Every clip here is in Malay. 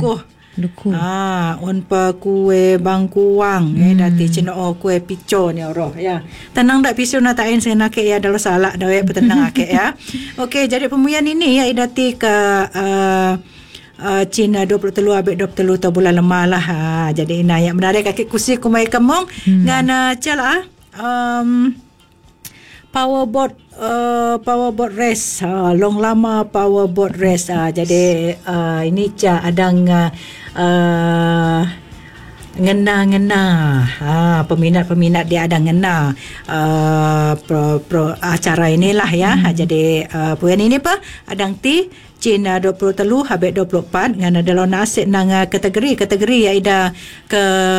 Luku. Unpa kue bangkuang dati cina kue pico ni roh ya. Tenang dak pisau na tain sena ke ya dalam salah dah petenang ake ya. Okey, jadi pemuyan ini ya dati ke Cina 23 abek 23 tahun bulan lemah lah. Jadi ina yang menarik kaki kursi kumai kemong ngana cala powerboat race, long lama powerboat race. Jadi ini adang ngena peminat dia ada ngena acara inilah ya. Jadi puan ini apa adang ti Cina 23 habis 24 ngana dalam nasib nang kategori ya ida ke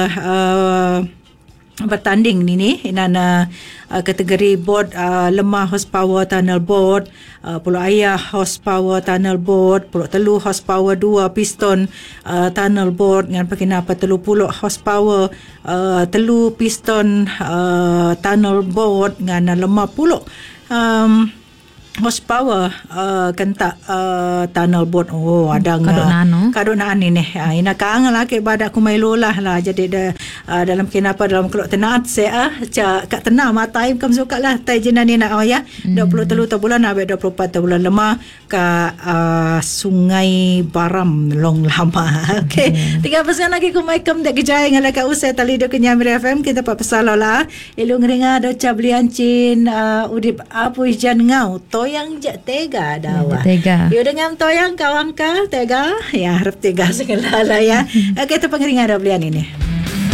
bertanding ni inana kategori boat lemah horsepower tunnel boat, pulau ayah horsepower tunnel boat, pulau telu horsepower 2 piston tunnel boat dengan apa 30 horsepower telu piston tunnel boat dengan lemah puluk horsepower kentak tunnel boat. Ada kadok naan ni ina kangen lah ke badak ku mai lolah lah. Jadi dalam kenapa dalam kelok tenat saya kat tenang matai kam suka lah tai jenan ni nak ya 23 tahun bulan habis 24 tahun bulan lemah ke Sungai Baram long lama. Okey, 3% lagi ku mai kam dak kejai ngala ka usai tali do Kenyamir FM kita pak pesalola ilung ringa do cablian cin udip apu ijan ngau toyang jak tega dawa. Yo dengan toyang kawang ka tega ya harap tega segala lah ya. Okey, tu pengeringan do belian ini.